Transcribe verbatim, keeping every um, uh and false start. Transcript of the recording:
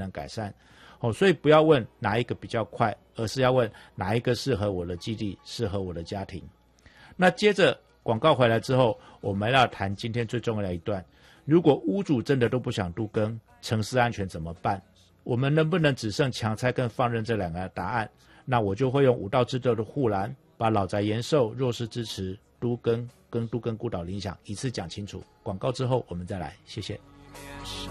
能改善。哦，所以不要问哪一个比较快，而是要问哪一个适合我的基地，适合我的家庭。那接着广告回来之后，我们要谈今天最重要的一段。如果屋主真的都不想都更，城市安全怎么办？我们能不能只剩强拆跟放任这两个答案？那我就会用五道制斗的护栏，把老宅延寿、弱势支持、都更跟都更孤岛影响一次讲清楚。广告之后我们再来，谢谢。